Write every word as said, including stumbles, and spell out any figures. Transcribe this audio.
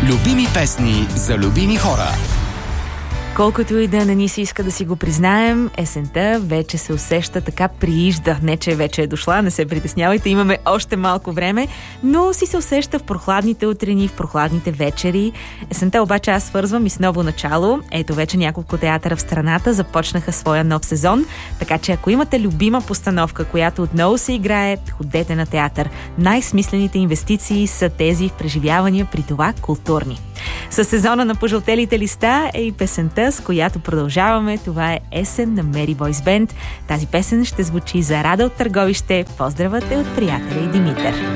Любими песни за любими хора. Колкото и да не ни се иска да си го признаем, есента вече се усеща, така приижда. Не, че вече е дошла, не се притеснявайте, имаме още малко време, но си се усеща в прохладните утрини, в прохладните вечери. Есента обаче аз свързвам и с ново начало. Ето вече няколко театъра в страната започнаха своя нов сезон, така че ако имате любима постановка, която отново се играе, ходете на театър. Най-смислените инвестиции са тези в преживявания, при това културни. Със сезона на пожълтелите листа е и песента, с която продължаваме. Това е Есен на Мери Бойс Бенд. Тази песен ще звучи за Рада от Търговище. Поздравът е от приятеля и Димитър.